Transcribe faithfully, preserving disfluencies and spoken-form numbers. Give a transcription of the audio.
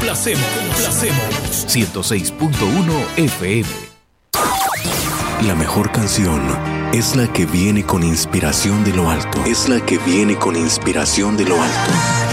complacemos, complacemos. ciento seis punto uno F M. La mejor canción es la que viene con inspiración de lo alto. Es la que viene con inspiración de lo alto.